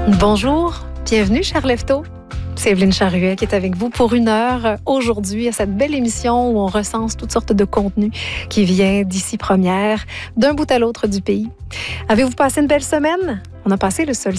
Bonjour, bienvenue, cher Lefto. C'est Evelyne Charruet qui est avec vous pour 1 heure aujourd'hui à cette belle émission où on recense toutes sortes de contenus qui viennent d'ici première, d'un bout à l'autre du pays. Avez-vous passé une belle semaine? On a passé le sol